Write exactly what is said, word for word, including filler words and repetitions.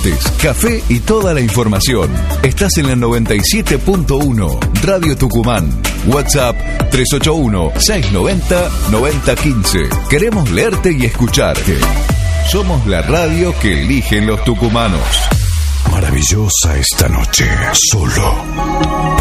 deportes, café y toda la información. Estás en la noventa y siete punto uno, Radio Tucumán. WhatsApp tres ocho uno, seis nueve cero, nueve cero uno cinco. Queremos leerte y escucharte. Somos la radio que eligen los tucumanos. Maravillosa esta noche, solo